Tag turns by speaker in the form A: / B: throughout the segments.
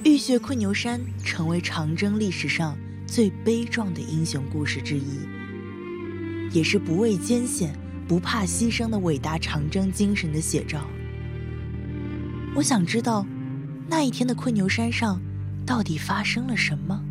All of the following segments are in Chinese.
A: 浴血困牛山成为长征历史上最悲壮的英雄故事之一，也是不畏艰险、不怕牺牲的伟大长征精神的写照。我想知道，那一天的困牛山上到底发生了什么？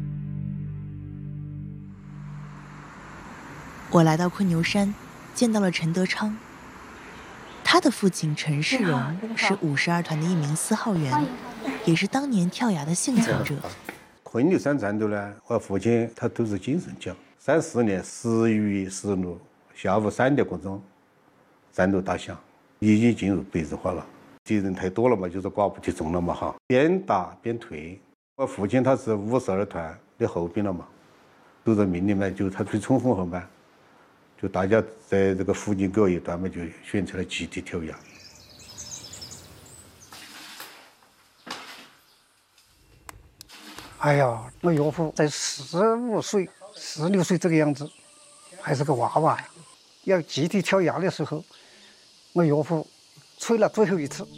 A: 我来到困牛山，见到了陈德昌。他的父亲陈世荣是52团的一名4号员，也是当年跳崖的幸存者。
B: 困牛山战斗呢，我父亲他都是精神奖。34年10月10日下午3点多钟，战斗打响，已经进入白热化了。敌人太多了嘛，就是寡不敌众了嘛哈，边打边退。我父亲他是52团的后兵了嘛，都在命令嘛，就他最冲锋后嘛，就大家在这个附近各一段嘛，就选择了集体跳崖。
C: 哎呀，我岳父在15岁、16岁这个样子，还是个娃娃呀。要集体跳崖的时候，我岳父吹了最后一次，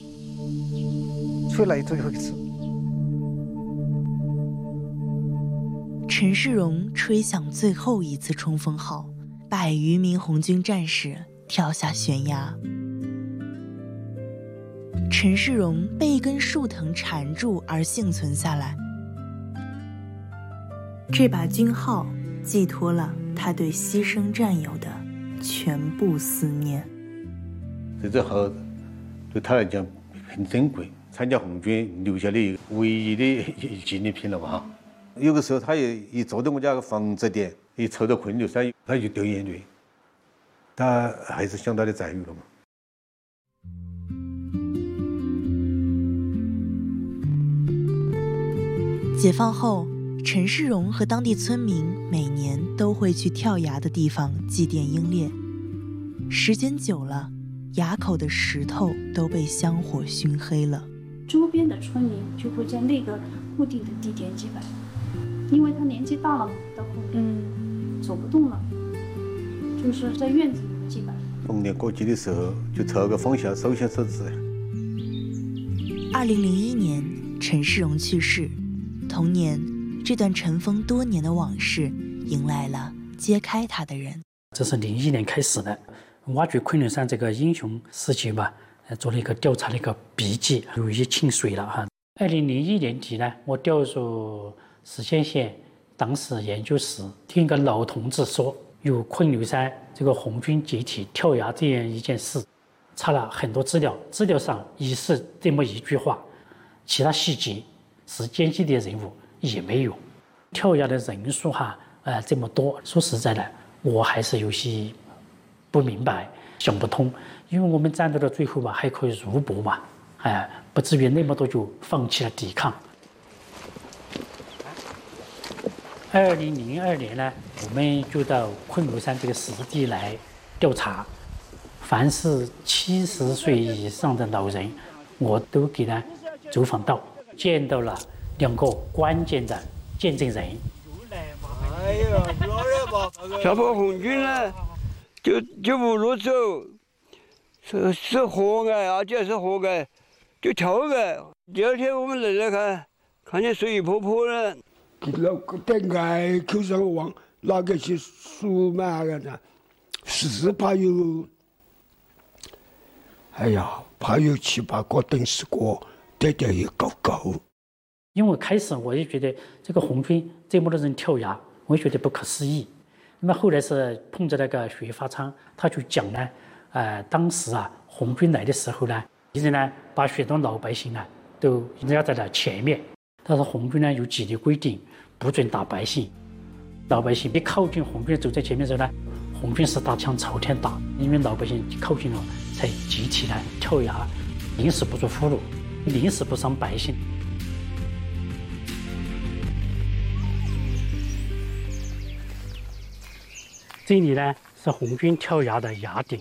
A: 陈世荣吹响最后一次冲锋号，100余名红军战士跳下悬崖。陈世荣被一根树藤缠住而幸存下来。这把军号寄托了他对牺牲战友的全部思念。
B: 这只号对他来讲很珍贵，参加红军留下的唯一的纪念品了吧。有个时候他也一坐在我家的房子点，一瞅到困牛山，他就掉眼泪。他还是想他的战友了嘛。
A: 解放后，陈世荣和当地村民每年都会去跳崖的地方祭奠英烈。时间久了，崖口的石头都被香火熏黑了。
D: 周边的村民就会在那个固定的地点祭拜，因为他年纪大了嘛，到后面走不动了，就是在院子里面祭拜。
B: 逢年过节的时候，就凑个放下手牵手子。
A: 2001年，陈世荣去世，同年，这段尘封多年的往事迎来了揭开它的人。
E: 这是01年开始的，挖掘昆仑山这个英雄事迹吧，做了一个调查的一个笔记，如一清水了哈。2001年底呢，我调入泗县县党史研究室，听一个老同志说有昆仑山这个红军集体跳崖这样一件事，查了很多资料，资料上已是这么一句话，其他细节时间系的人物也没有。跳崖的人数这么多，说实在的，我还是有些不明白，想不通。因为我们战斗到最后吧，还可以入搏嘛，不至于那么多就放弃了抵抗。2002年呢，我们就到昆仑山这个实地来调查，凡是70岁以上的老人，我都给他走访到，见到了2个关键的见证人。
F: 小破红军呢，就不入手，是活该，而且是活该，就跳该。第2天我们来看见水婆婆了，
G: 那个等待口上往拿个去数嘛的，是怕有，哎呀，怕有7、8个、等10个，得也高。
E: 因为开始我也觉得这个红军这么多人跳崖，我也觉得不可思议。那么后来是碰着那个徐发昌，他就讲呢，当时红军来的时候呢，其实呢把许多老百姓都压在了前面。但是红军呢有纪律规定，不准打百姓，老百姓别靠近红军走在前面的时候呢，红军是打枪朝天打，因为老百姓靠近了，才集体跳崖，临时不做俘虏，临时不伤百姓。这里呢是红军跳崖的崖顶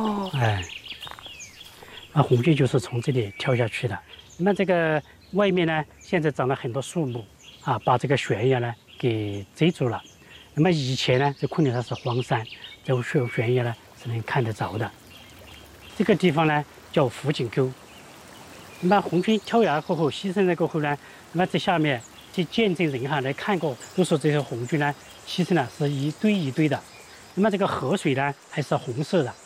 E: 红军就是从这里跳下去的。那么这个外面呢，现在长了很多树木把这个悬崖呢给遮住了。那么以前呢，这昆仑山是荒山，这个悬崖呢是能看得着的。这个地方呢叫福井沟， 那么红军跳崖过后牺牲了过后呢，那么在下面去见证人哈来看过，都说这些红军呢牺牲了是一堆一堆的。那么这个河水呢还是红色的。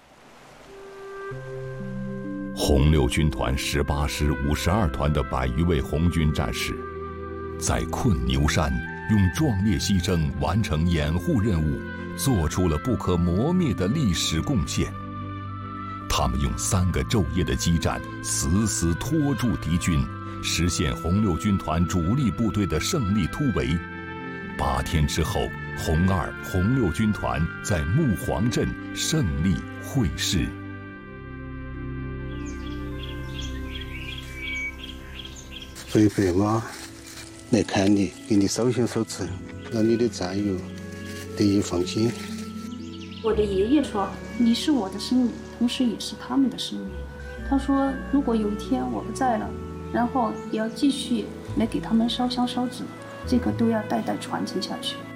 H: 红六军团18师52团的100余位红军战士，在困牛山用壮烈牺牲完成掩护任务，做出了不可磨灭的历史贡献。他们用3个昼夜的激战，死死拖住敌军，实现红六军团主力部队的胜利突围。8天之后，红2、红六军团在木黄镇胜利会师。
B: 所以白马来看你，给你手心手指，让你的战友得以放心。
D: 我的爷爷说：“你是我的生命，同时也是他们的生命。”他说：“如果有一天我不在了，然后也要继续来给他们烧香烧纸，这个都要代代传承下去。”